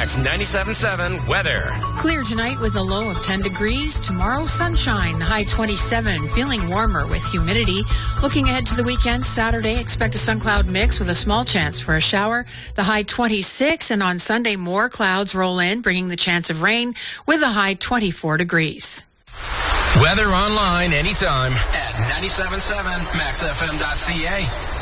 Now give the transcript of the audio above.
Max 97.7 weather. Clear tonight with a low of 10 degrees. Tomorrow, sunshine, the high 27. Feeling warmer with humidity. Looking ahead to the weekend, Saturday, expect a sun cloud mix with a small chance for a shower. The high 26. And on Sunday, more clouds roll in, bringing the chance of rain with a high 24 degrees. Weather online anytime at 97.7maxfm.ca.